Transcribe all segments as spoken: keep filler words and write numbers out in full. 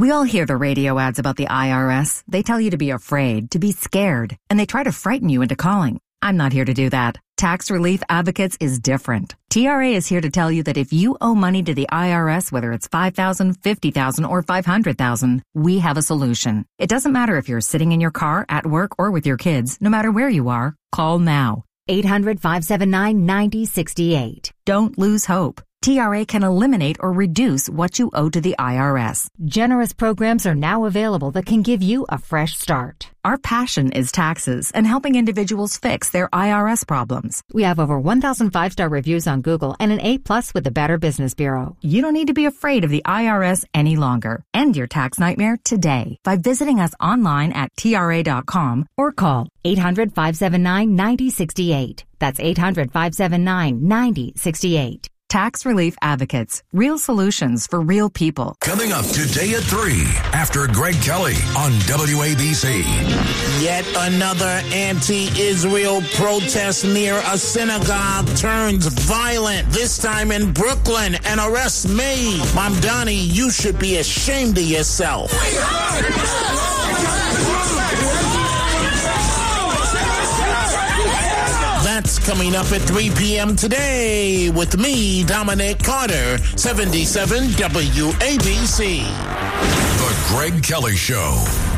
We all hear the radio ads about the I R S. They tell you to be afraid, to be scared, and they try to frighten you into calling. I'm not here to do that. Tax Relief Advocates is different. T R A is here to tell you that if you owe money to the I R S, whether it's five thousand dollars, fifty thousand dollars, or five hundred thousand dollars, we have a solution. It doesn't matter if you're sitting in your car, at work, or with your kids. No matter where you are, call now. eight hundred, five seven nine, nine zero six eight. Don't lose hope. T R A can eliminate or reduce what you owe to the I R S. Generous programs are now available that can give you a fresh start. Our passion is taxes and helping individuals fix their I R S problems. We have over one thousand five-star reviews on Google and an A plus with the Better Business Bureau. You don't need to be afraid of the I R S any longer. End your tax nightmare today by visiting us online at T R A dot com or call eight hundred, five seven nine, nine zero six eight. That's eight hundred, five seven nine, nine zero six eight. Tax Relief Advocates. Real solutions for real people. Coming up today at three after Greg Kelly on W A B C. Yet another anti-Israel protest near a synagogue turns violent, this time in Brooklyn, and arrests me. Mamdani, you should be ashamed of yourself. That's coming up at three p.m. today with me, Dominic Carter, seventy-seven W A B C. The Greg Kelly Show.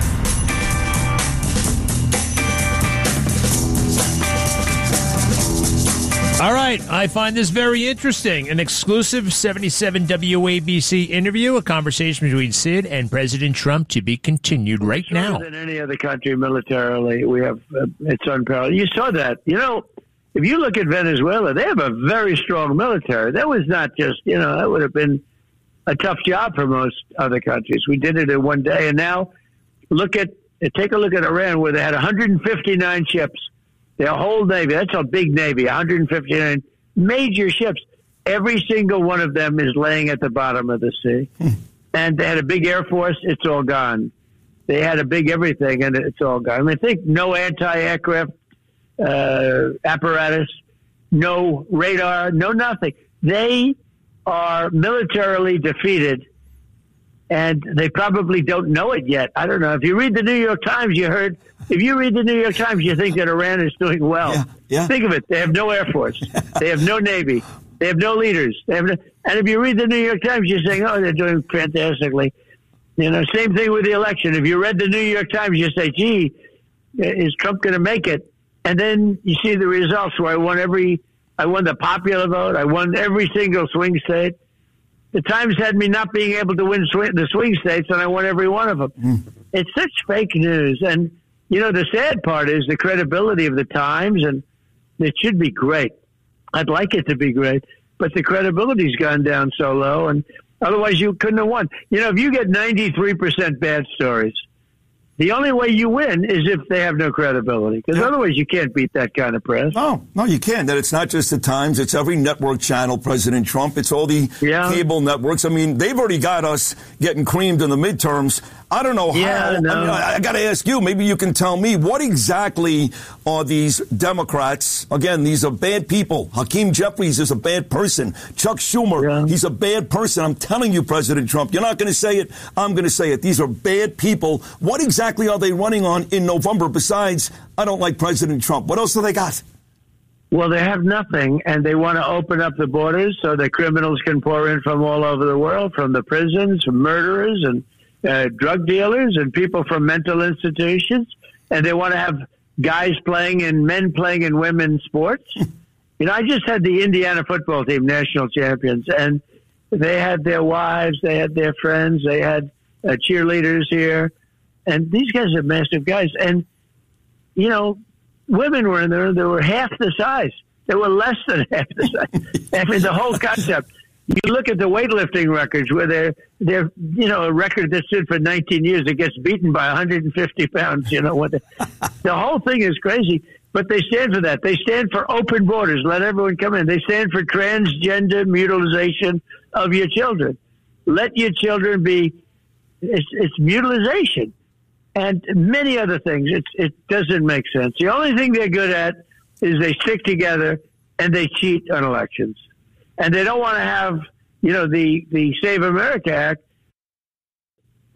All right, I find this very interesting. An exclusive seventy-seven W A B C interview, a conversation between Sid and President Trump to be continued right now. Than any other country militarily, we have uh, it's unparalleled. You saw that, you know. If you look at Venezuela, they have a very strong military. That was not just, you know, that would have been a tough job for most other countries. We did it in one day. And now look at, take a look at Iran, where they had one hundred fifty-nine ships. Their whole Navy, that's a big Navy, one hundred fifty-nine major ships. Every single one of them is laying at the bottom of the sea. And they had a big Air Force, it's all gone. They had a big everything, and it's all gone. I mean, think no anti-aircraft Uh, apparatus, no radar, no nothing. They are militarily defeated, and they probably don't know it yet. I don't know. If you read the New York Times, you heard, if you read the New York Times, you think that Iran is doing well. Yeah, yeah. Think of it. They have no Air Force. They have no Navy. They have no leaders. They have no, and if you read the New York Times, you're saying, oh, they're doing fantastically. You know, same thing with the election. If you read the New York Times, you say, gee, is Trump going to make it? And then you see the results where I won every, I won the popular vote. I won every single swing state. The Times had me not being able to win swing, the swing states, and I won every one of them. Mm. It's such fake news. And, you know, the sad part is the credibility of the Times, and it should be great. I'd like it to be great, but the credibility's gone down so low, and otherwise you couldn't have won. You know, if you get ninety-three percent bad stories, the only way you win is if they have no credibility, because yeah. otherwise you can't beat that kind of press. No, no, you can't. That it's not just the Times; it's every network channel. President Trump. It's all the yeah. cable networks. I mean, they've already got us getting creamed in the midterms. I don't know how. Yeah, no. I, mean, I, I got to ask you. Maybe you can tell me what exactly are these Democrats? Again, these are bad people. Hakeem Jeffries is a bad person. Chuck Schumer, yeah. he's a bad person. I'm telling you, President Trump. You're not going to say it. I'm going to say it. These are bad people. What exactly are they running on in November besides, I don't like President Trump? What else do they got? Well, they have nothing, and they want to open up the borders so that criminals can pour in from all over the world, from the prisons, from murderers and uh, drug dealers and people from mental institutions. And they want to have guys playing and men playing in women's sports. You know, I just had the Indiana football team national champions, and they had their wives, they had their friends, they had uh, cheerleaders here. And these guys are massive guys. And, you know, women were in there. They were half the size. They were less than half the size. I mean, the whole concept. You look at the weightlifting records where they're, they're, you know, a record that stood for nineteen years. It gets beaten by one hundred fifty pounds. You know, what the, the whole thing is crazy. But they stand for that. They stand for open borders. Let everyone come in. They stand for transgender mutilization of your children. Let your children be, it's, it's mutilization. And many other things. It's, it doesn't make sense. The only thing they're good at is they stick together and they cheat on elections. And they don't want to have, you know, the, the Save America Act.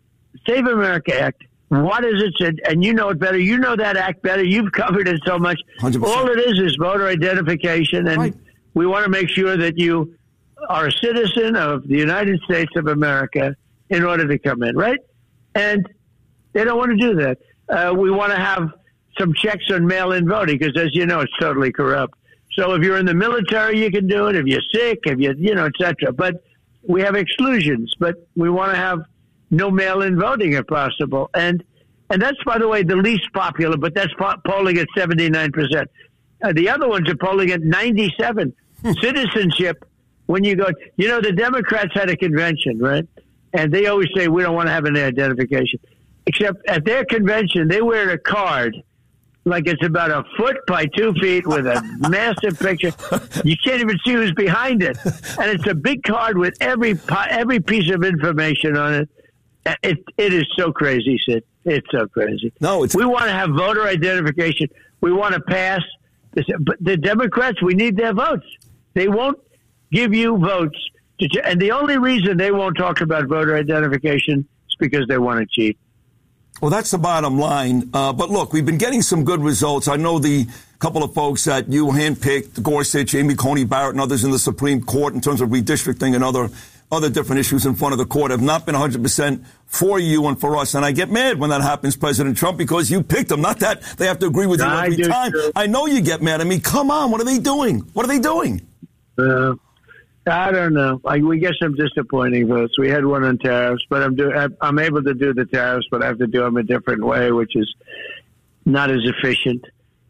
Save America Act, what is it? Sid? And you know it better. You know that act better. You've covered it so much. one hundred percent. All it is is voter identification, and right. we want to make sure that you are a citizen of the United States of America in order to come in, right? And they don't want to do that. Uh, we want to have some checks on mail-in voting because, as you know, it's totally corrupt. So if you're in the military, you can do it. If you're sick, if you, you know, et cetera. But we have exclusions. But we want to have no mail-in voting if possible. And and that's, by the way, the least popular, but that's po- polling at seventy-nine percent. Uh, the other ones are polling at ninety-seven. Citizenship, when you go, you know, the Democrats had a convention, right? And they always say, we don't want to have an identification. Except at their convention, they wear a card like it's about a foot by two feet with a massive picture. You can't even see who's behind it. And it's a big card with every every piece of information on it. It It is so crazy, Sid. It's so crazy. No, it's- we want to have voter identification. We want to pass this. But the Democrats, we need their votes. They won't give you votes. To, and the only reason they won't talk about voter identification is because they want to cheat. Well, that's the bottom line. Uh, but look, we've been getting some good results. I know the couple of folks that you handpicked, Gorsuch, Amy Coney Barrett, and others in the Supreme Court in terms of redistricting and other other different issues in front of the court have not been one hundred percent for you and for us. And I get mad when that happens, President Trump, because you picked them. Not that they have to agree with you I every do time. too. I know you get mad. I mean, come on. What are they doing? What are they doing? Uh, I don't know. Like, we get some disappointing votes. We had one on tariffs, but I'm do I'm able to do the tariffs, but I have to do them a different way, which is not as efficient.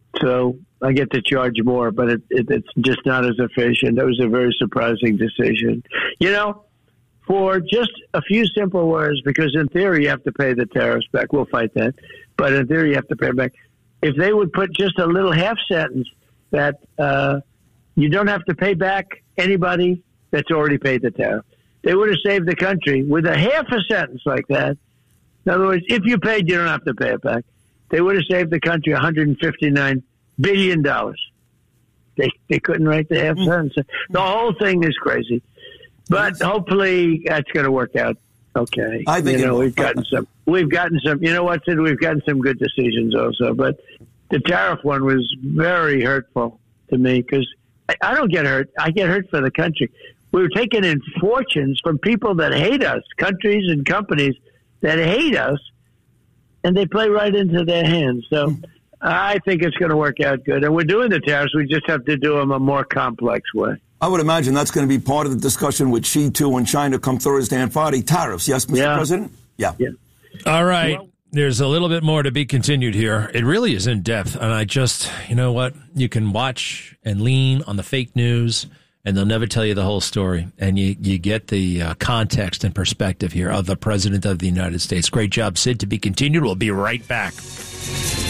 So I get to charge more, but it, it, it's just not as efficient. That was a very surprising decision. You know, for just a few simple words, because in theory you have to pay the tariffs back. We'll fight that, but in theory you have to pay them back. If they would put just a little half sentence that uh, you don't have to pay back anybody that's already paid the tariff, they would have saved the country with a half a sentence like that. In other words, if you paid, you don't have to pay it back. They would have saved the country one hundred fifty-nine billion dollars. They they couldn't write the half sentence. The whole thing is crazy. But hopefully that's going to work out okay. I think you know, it we've gotten some. We've gotten some. You know what, Sid? We've gotten some good decisions also. But the tariff one was very hurtful to me because I, I don't get hurt. I get hurt for the country. We were taking in fortunes from people that hate us, countries and companies that hate us, and they play right into their hands. So I think it's going to work out good. And we're doing the tariffs. We just have to do them a more complex way. I would imagine that's going to be part of the discussion with Xi, too, and China come Thursday and Friday. Tariffs, yes, Mister Yeah. President? Yeah. Yeah. All right. There's a little bit more to be continued here. It really is in depth. And I just, you know what? You can watch and lean on the fake news, and they'll never tell you the whole story. And you, you get the uh, context and perspective here of the President of the United States. Great job, Sid. To be continued. We'll be right back.